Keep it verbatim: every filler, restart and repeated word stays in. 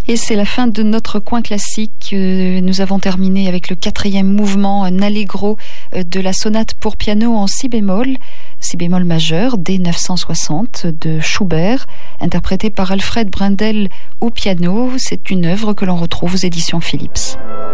Et c'est la fin de notre coin classique. Nous avons terminé avec le quatrième mouvement, un allegro de la sonate pour piano en si bémol, si bémol majeur, D neuf cent soixante de Schubert, interprété par Alfred Brendel au piano. C'est une œuvre que l'on retrouve aux éditions Philips.